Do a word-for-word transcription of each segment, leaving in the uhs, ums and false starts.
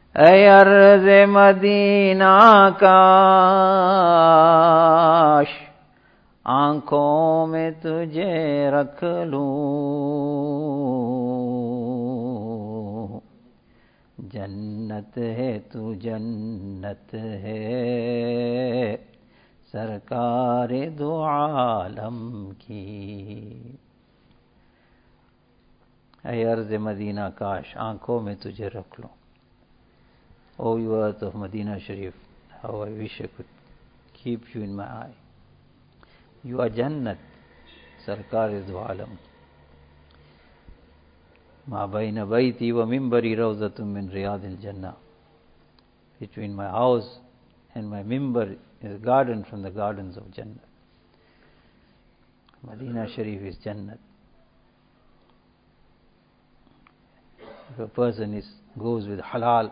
ऐ अर्ज़ मदीना काश आंखों में तुझे रख लूं, जन्नत है तू जन्नत है सरकार दो आलम की। ऐ अर्ज़ मदीना काश आंखों में तुझे रख लूं। O you earth of Medina Sharif, how I wish I could keep you in my eye. You are Jannat, Sarkar is Alam. Ma bayna bayti wa mimbari rawzatun min riyadil Jannah. Between my house and my mimbar is a garden from the gardens of Jannah. Medina Sharif is Jannat. If a person is goes with halal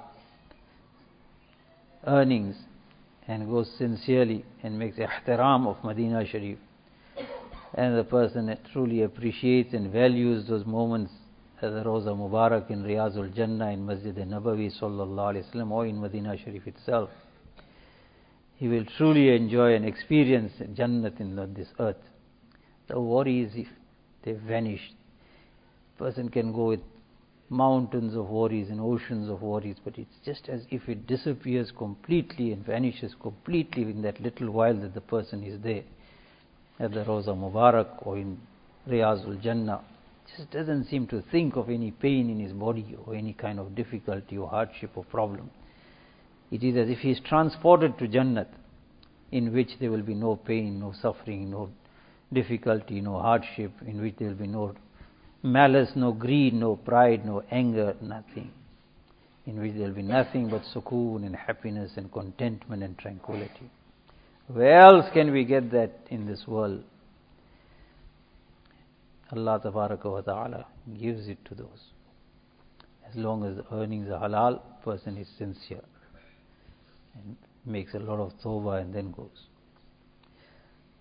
earnings and goes sincerely and makes ihtiram of Medina Sharif, and the person truly appreciates and values those moments as the Rawza Mubarak in Riyazul Jannah in Masjid Nabawi sallallahu alaihi wasallam or in Medina Sharif itself, he will truly enjoy and experience Jannat in this earth. The worries, if they vanish, person can go with mountains of worries and oceans of worries, but it's just as if it disappears completely and vanishes completely in that little while that the person is there at the Rawza Mubarak or in Riyazul Jannah. Just doesn't seem to think of any pain in his body or any kind of difficulty or hardship or problem. It is as if he is transported to Jannat, in which there will be no pain, no suffering, no difficulty, no hardship, in which there will be no malice, no greed, no pride, no anger, nothing. In which there will be nothing but sukoon and happiness and contentment and tranquility. Where else can we get that in this world? Allah Tabaraka wa Ta'ala gives it to those. As long as the earnings are halal, person is sincere and makes a lot of tawbah and then goes.